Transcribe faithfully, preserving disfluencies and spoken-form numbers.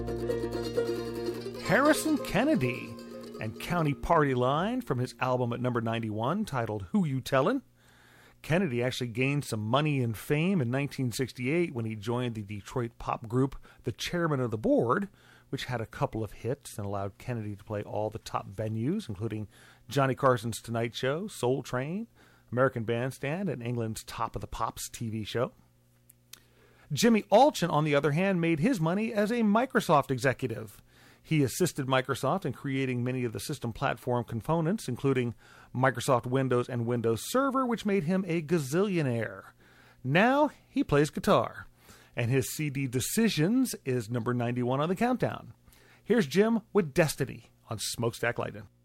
Harrison Kennedy and County Party Line from his album at number ninety-one titled Who You Tellin'? Kennedy actually gained some money and fame in nineteen sixty-eight when he joined the Detroit pop group The Chairman of the Board, which had a couple of hits and allowed Kennedy to play all the top venues, including Johnny Carson's Tonight Show, Soul Train, American Bandstand, and England's Top of the Pops T V show. Jimmy Alchin, on the other hand, made his money as a Microsoft executive. He assisted Microsoft in creating many of the system platform components, including Microsoft Windows and Windows Server, which made him a gazillionaire. Now he plays guitar, and his C D Decisions is number ninety-one on the countdown. Here's Jim with Destiny on Smokestack Lightning.